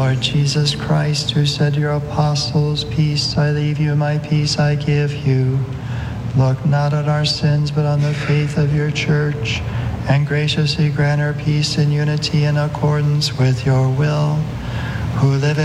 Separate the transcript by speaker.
Speaker 1: Lord Jesus Christ, who said to your apostles, "Peace I leave you, my peace I give you," look not on our sins, but on the faith of your church, and graciously grant her peace and unity in accordance with your will, who live